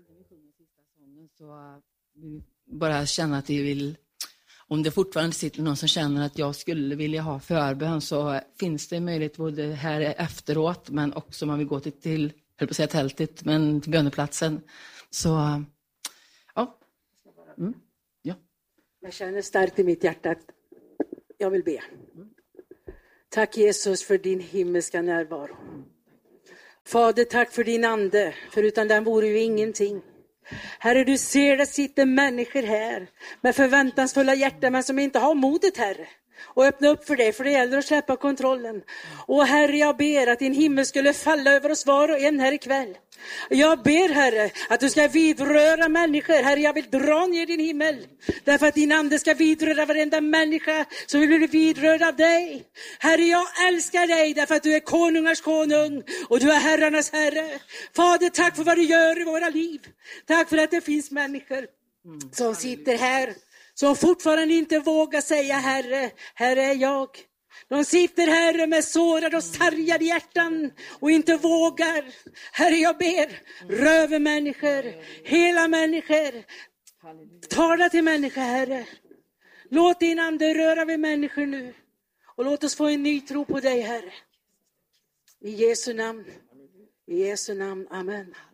Så vi bara känner att vi vill, om det fortfarande sitter någon som känner att jag skulle vilja ha förbön, så finns det möjlighet både här efteråt, men också om man vill gå till höll på att säga tältet, men till böneplatsen. Så ja. Ja. Jag känner starkt i mitt hjärta att jag vill be. Tack Jesus för din himmelska närvaro. Fader, tack för din ande, för utan den vore ju ingenting. Herre, du ser det sitter människor här med förväntansfulla hjärtan, men som inte har modet, Herre. Och öppna upp för det, för det gäller att släppa kontrollen. Och Herre, jag ber att din himmel skulle falla över oss var och en här ikväll. Jag ber, Herre, att du ska vidröra människor. Herre, jag vill dra ner din himmel. Därför att din ande ska vidröra varenda människa som vill bli vidrörd av dig. Herre, jag älskar dig därför att du är konungars konung och du är herrarnas herre. Fader, tack för vad du gör i våra liv. Tack för att det finns människor som sitter här, som fortfarande inte vågar säga Herre, här är jag. De sitter här med sårade och sargade hjärtan och inte vågar. Herre, jag ber, röver människor, hela människor. Tala till människor, Herre. Låt din ande röra vid människor nu. Och låt oss få en ny tro på dig, Herre. I Jesu namn. I Jesu namn. Amen.